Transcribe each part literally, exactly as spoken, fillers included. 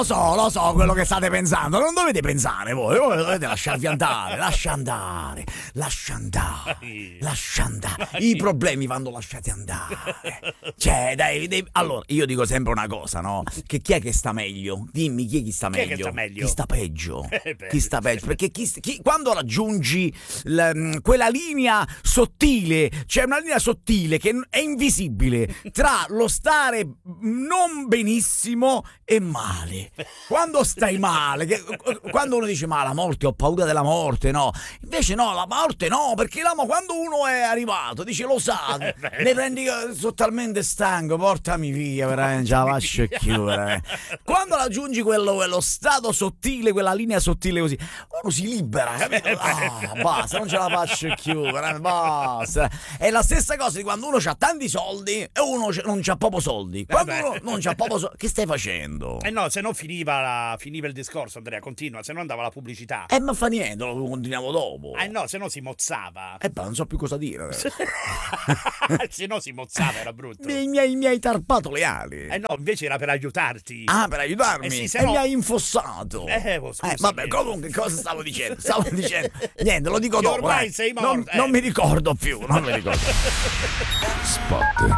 Lo so, lo so quello che state pensando, non dovete pensare voi, voi dovete lasciarvi andare, lascia andare, lascia andare, lascia andare, i problemi vanno lasciati andare. Cioè, dai, dai, allora, io dico sempre una cosa, no? Che chi è che sta meglio? Dimmi chi è chi sta Chi è meglio? che sta meglio? Chi sta peggio? Eh, beh. Chi sta peggio? Perché chi, chi- quando raggiungi l- quella linea sottile, c'è una linea sottile che è invisibile tra lo stare non benissimo e male. Quando stai male, che, quando uno dice ma la morte, ho paura della morte, no, invece no, la morte no, perché la, quando uno è arrivato dice lo sa, ne prendi, sono talmente stanco, portami via, veramente, ce la faccio più, veramente. Quando raggiungi quello, quello stato sottile, quella linea sottile così, uno si libera, capito? Ah, basta, non ce la faccio più, veramente, basta. È la stessa cosa di quando uno ha tanti soldi e uno non c'ha proprio soldi. Quando uno non c'ha proprio soldi, che stai facendo? Eh no, se no finiva, la, finiva il discorso, Andrea, continua, se no andava la pubblicità. Eh, ma fa niente, lo continuiamo dopo. Eh no, se no si mozzava. Eh, ma non so più cosa dire. Se no si mozzava, era brutto. Mi, mi, hai, mi hai tarpato le ali. Eh no, invece era per aiutarti. Ah, per aiutarmi? Eh sì, se e no- mi hai infossato. Eh, oh, scusami. Eh, vabbè, comunque, cosa stavo dicendo? Stavo dicendo, niente, lo dico Che dopo. ormai eh. sei morto, Non, eh. non mi ricordo più, non mi ricordo. Spot.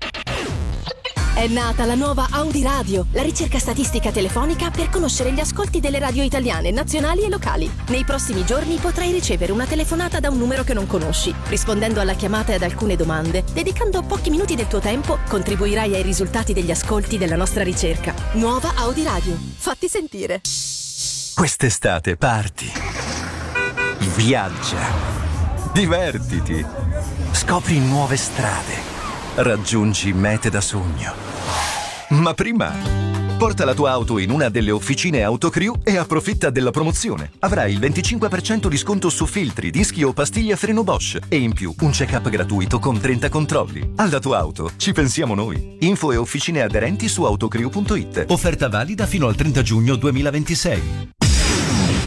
È nata la nuova Audi Radio, la ricerca statistica telefonica per conoscere gli ascolti delle radio italiane, nazionali e locali. Nei prossimi giorni potrai ricevere una telefonata da un numero che non conosci. Rispondendo alla chiamata e ad alcune domande, dedicando pochi minuti del tuo tempo, contribuirai ai risultati degli ascolti della nostra ricerca. Nuova Audi Radio. Fatti sentire. Quest'estate parti, viaggia, divertiti, scopri nuove strade, raggiungi mete da sogno. Ma prima, porta la tua auto in una delle officine Autocrew e approfitta della promozione. Avrai il venticinque per cento di sconto su filtri, dischi o pastiglie a freno Bosch e in più un check-up gratuito con trenta controlli. Alla tua auto ci pensiamo noi. Info e officine aderenti su autocrew punto it. Offerta valida fino al trenta giugno duemilaventisei.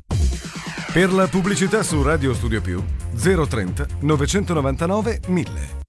Per la pubblicità su Radio Studio Più zero trenta novecentonovantanove mille.